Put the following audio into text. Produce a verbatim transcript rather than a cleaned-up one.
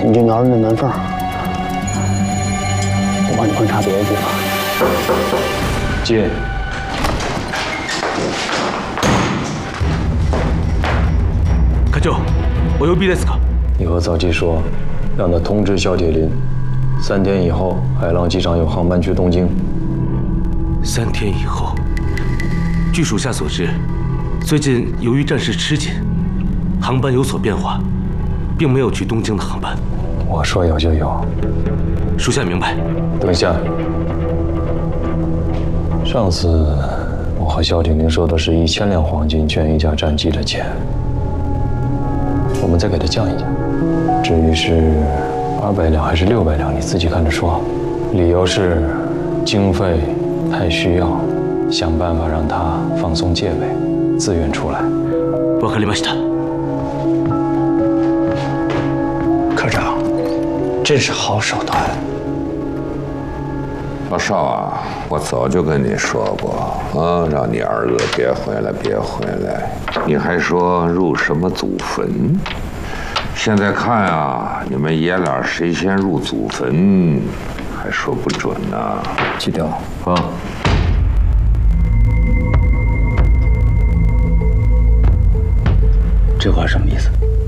你就瞄着那门缝，我帮你观察别的地方。 进。 課長、お呼びですか？ 你和早纪说，让他通知小铁林，三天以后海浪机场有航班去东京。 三天以后。据属下所知，最近由于战事吃紧，航班有所变化，并没有去东京的航班。 我说有就有。 属下明白。 等一下，上次我和萧铁林说的是一千两黄金圈一架战机的钱，我们再给他降一降。至于是二百两还是六百两，你自己看着说。理由是经费太需要，想办法让他放松戒备，自愿出来。 わかりました。 科长，真是好手段。 老邵啊，我早就跟你说过啊，让你二哥别回来，别回来。你还说入什么祖坟？现在看啊，你们爷俩谁先入祖坟，还说不准呢。 去掉啊。 这话什么意思？